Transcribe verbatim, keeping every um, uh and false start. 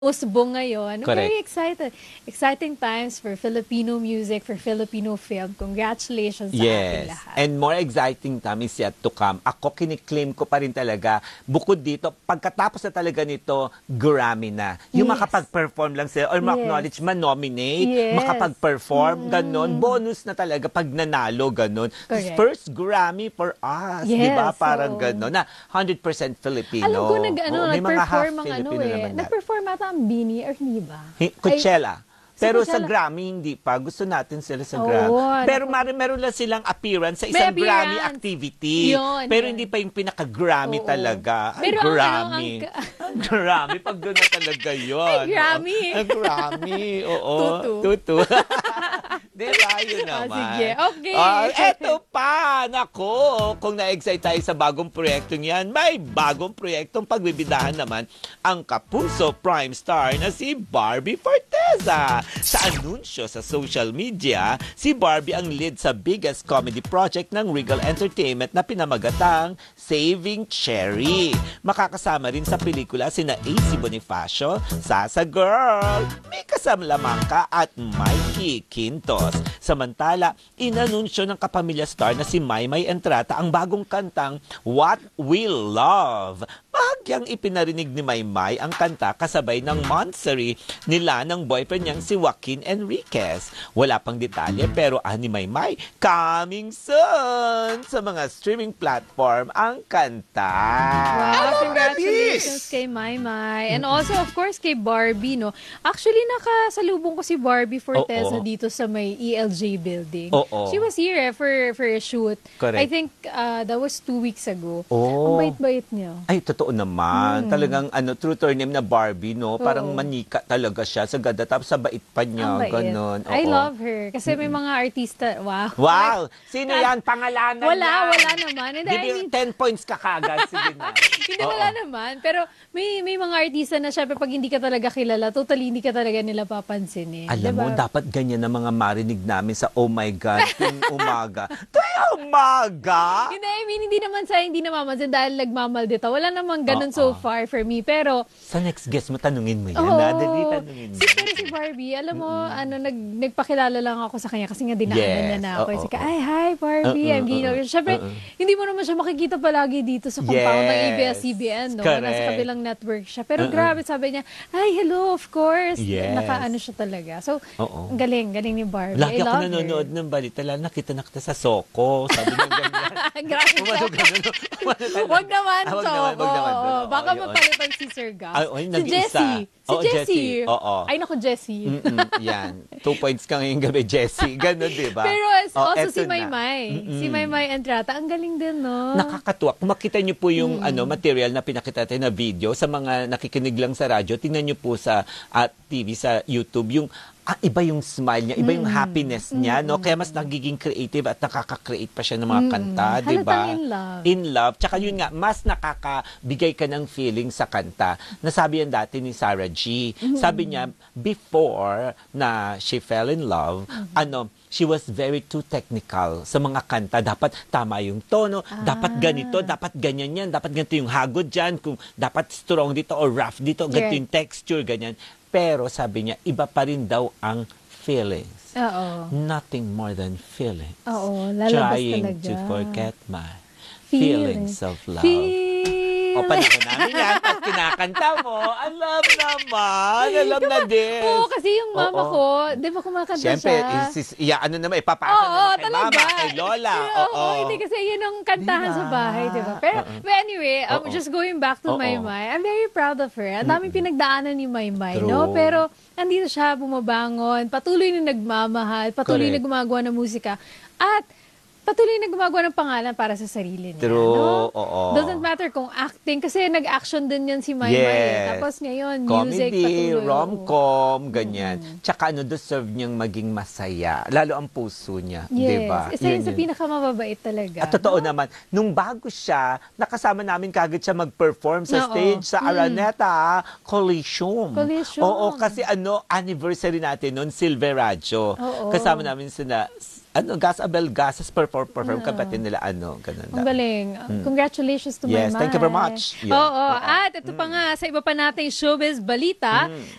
usbong ngayon. I'm Correct. very excited. Exciting times for Filipino music, for Filipino film. Congratulations sa ating Yes. lahat. And more exciting time is yet to come. Ako, kiniklaim ko pa rin talaga, bukod dito, pagkatapos na talaga nito, Grammy na. Yung Yes. makapag-perform lang sila or ma-acknowledge, Yes. ma-nominate, Yes. makapag-perform, ganon. Bonus na talaga pag nanalo, ganon. Correct. First Grammy for us, di Yes, ba? Parang oo. ganon na one hundred percent Filipino. Alam ko, nag, ano, Oo, may mga nag-perform ang ano half-Filipino eh. naman na. Nag-perform ata ang Bini, or hindi ba? Hi- Coachella. Si Pero sa Coachella. Grammy, hindi pa. Gusto natin sila sa Oo, Grammy. Pero naku. mar- meron lang silang appearance sa May isang Grammy appearance. activity. Yun, Pero yun. hindi pa yung pinaka-Grammy Oo. talaga. Ay, Pero ang ano, Grammy. ang- Ang Grammy. Pag doon na talaga yun. Ay, Grammy. Oo. Ang Grammy. Oo. Tutu. Tutu. Di ba? Yun Ah, naman. sige. Okay. Ah, eto pa. Nako. Kung na-excite tayo sa bagong proyektong yan, may bagong proyektong pagbibidahan naman ang kapuso prime star na si Barbie Forteza. Sa anunsyo sa social media, si Barbie ang lead sa biggest comedy project ng Regal Entertainment na pinamagatang Saving Cherry. Makakasama rin sa pelikula sina A C Bonifacio, Sasa Girl, Mika Samlamangka at Mikey Quintos. Samantala, inanunsyo ng kapamilya star na si Maymay Entrata ang bagong kantang What We Love. Bahagyang ipinarinig ni Maymay ang kanta kasabay ng monthsary nila ng boyfriend niyang si Joaquin Enriquez. Wala pang detalye pero ah ni Maymay, coming soon sa mga streaming platform ang kanta. Wow, congratulations kay Maymay. And also, of course, kay Barbie, no? Actually, nakasalubong ko si Barbie Forteza Oo. dito sa may E L J building. Oo. She was here eh, for, for a shoot. Correct. I think uh, that was two weeks ago. Oh. Ang bait-bait niya. Ay, totoo naman. Talagang ano, true to her name na Barbie, no? Parang Oo. manika talaga siya sa ganda. Tapos sa bait pa niya, Ang bait. ganon. I Oo. love her. Kasi may mga artista, wow. Wow! Sino yan? Pangalanan Wala, yan. wala naman. And I Bibi- mean, ten points ka kagad. Sige na. hindi, Oo. wala naman. Pero may may mga artista na syempre pag hindi ka talaga kilala, totally hindi ka talaga nila papansin eh. Alam mo, Diba? dapat ganyan na mga marinig namin sa Oh My God tuwing umaga. Tuwing umaga? Hindi, I mean, hindi naman sa hindi namamansin dahil nagmamaldita. Wala namang ganun so Oo. far for me. Pero, Sa next guest mo, tanungin mo yan. oo. na, dali, tanungin mo. Si, pero si Barbie, alam mo, ano, nag, nagpakilala lang ako sa kanya kasi nga dinaanan Yes, niya na ako. oo, Kasi ka, oo. ay, hi, Barbie, Oo, I'm Gino. oo, Siyempre, oo. hindi mo naman siya makikita palagi dito sa compound ng A B S C B N, no? Correct. Nasa kabilang network siya. Pero Oo. grabe, sabi niya, hi, hello, of course. Yes. Naka-ano siya talaga. So, Oo. ang galing, galing ni Barbie. Lagi I ako love nanonood her. ng balita. Lalo nakita na kita sa Soko. Sabi niya ganyan. Grabe Umano siya. ganun. Umano talaga. Wag naman, Ah, wag so. naman, wag naman. oo, Oo, baka yun. mapalitan si Sir Gus. Ay, oy, si nag-iisa. Jessie. Si Oo, Jessie. Jessie. Oo. Ay, naku, Jessie. Mm-mm, yan. Two points ka ngayong gabi, Jessie. Ganon, di ba? Pero as- Oh, also eto si na. Maymay. Mm-mm. Si Maymay Entrata, ang galing din, no? Nakakatuwa. Kung makita niyo po yung Mm. ano material na pinakita natin na video sa mga nakikinig lang sa radyo, tingnan niyo po sa at T V, sa YouTube, yung ah, iba yung smile niya, iba yung happiness niya, no? Kaya mas nagiging creative at nakaka-create pa siya ng mga kanta, di ba? Halatang in love. In love. Tsaka yun nga, mas nakakabigay ka ng feeling sa kanta. Nasabi yan dati ni Sarah G. Sabi niya, before na she fell in love, ano, she was very too technical sa mga kanta. Dapat tama yung tono, dapat ganito, dapat ganyan yan, dapat ganito yung hagod dyan, kung dapat strong dito or rough dito, ganito Correct. yung texture, ganyan. Pero sabi niya, iba pa rin daw ang feelings. Oo. Nothing more than feelings. Oo, lalabas Trying talaga. to forget my feelings of love. Feel. O, panahon namin yan. At kinakanta mo, alam naman. Alam na din. Oo, kasi yung mama Oo. ko, di ba kumakanta Siyempre, siya? isis, iya, ano naman, ipapasa Oo, naman kay talaga. mama, kay lola. Oo, Oo. hindi kasi yun ang kantahan Diba? sa bahay, di ba? Pero, Oo. but anyway, um, Oo. just going back to Oo. Maymay, I'm very proud of her. Ang daming pinagdaanan ni Maymay, True. no? Pero, andito siya, bumabangon, patuloy na nagmamahal, patuloy Correct. na gumagawa ng musika, at patuloy na gumagawa ng pangalan para sa sarili niya. True, no? oo. Doesn't matter kung acting, kasi nag-action din yan si Maymay. eh. Yes. Tapos ngayon, music, Comedy, patuloy. rom-com, ganyan. Tsaka ano, deserve niyang maging masaya. Lalo ang puso niya, Yes. di ba? Isa yun Yun sa yun. pinakamababait talaga. At totoo naman, nung bago siya, nakasama namin kagad siya mag-perform sa Oo. stage sa Mm. Araneta Coliseum. Coliseum. Oo, kasi ano, anniversary natin noon, Silveraggio. Oo. Kasama namin sina ano, Gas Abel Gasas perform, perform kapatid nila, ano, ganun Ang lang. galing. Congratulations to Yes, Maymay. thank you very much. Oo, Yun. Oo. at ito pa nga, sa iba pa nating showbiz balita,